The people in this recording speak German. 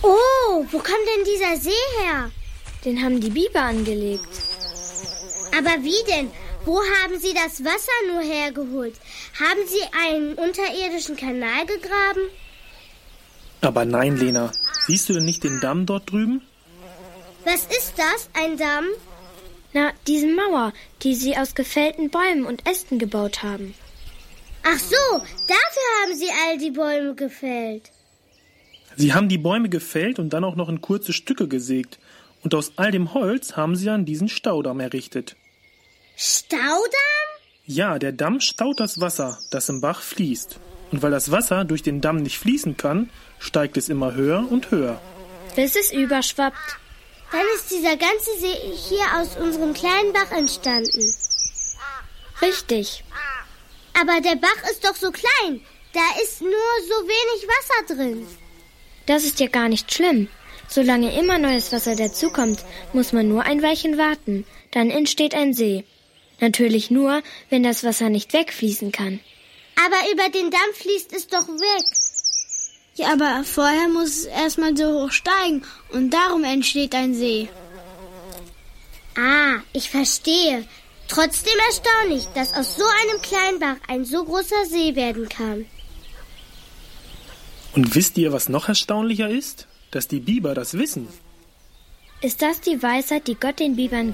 Oh, wo kommt denn dieser See her? Den haben die Biber angelegt. Aber wie denn? Wo haben Sie das Wasser nur hergeholt? Haben Sie einen unterirdischen Kanal gegraben? Aber nein, Lena. Siehst du denn nicht den Damm dort drüben? Was ist das, ein Damm? Na, diese Mauer, die sie aus gefällten Bäumen und Ästen gebaut haben. Ach so, dafür haben Sie all die Bäume gefällt. Sie haben die Bäume gefällt und dann auch noch in kurze Stücke gesägt. Und aus all dem Holz haben sie dann diesen Staudamm errichtet. Staudamm? Ja, der Damm staut das Wasser, das im Bach fließt. Und weil das Wasser durch den Damm nicht fließen kann, steigt es immer höher und höher. Bis es überschwappt. Dann ist dieser ganze See hier aus unserem kleinen Bach entstanden. Richtig. Aber der Bach ist doch so klein. Da ist nur so wenig Wasser drin. Das ist ja gar nicht schlimm. Solange immer neues Wasser dazukommt, muss man nur ein Weilchen warten. Dann entsteht ein See. Natürlich nur, wenn das Wasser nicht wegfließen kann. Aber über den Damm fließt es doch weg. Ja, aber vorher muss es erstmal so hoch steigen und darum entsteht ein See. Ah, ich verstehe. Trotzdem erstaunlich, dass aus so einem kleinen Bach ein so großer See werden kann. Und wisst ihr, was noch erstaunlicher ist? Dass die Biber das wissen. Ist das die Weisheit, die Gott den Bibern